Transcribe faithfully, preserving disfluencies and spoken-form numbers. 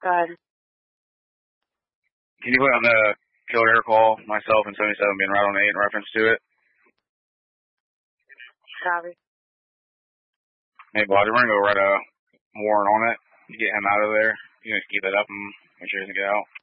Go ahead. Can you put on the killer air call, myself and seventy-seven being right on eight in reference to it? Copy. Hey, Bud, we're going to go write a warrant on it. You get him out of there. You can just keep it up and make sure he doesn't get out.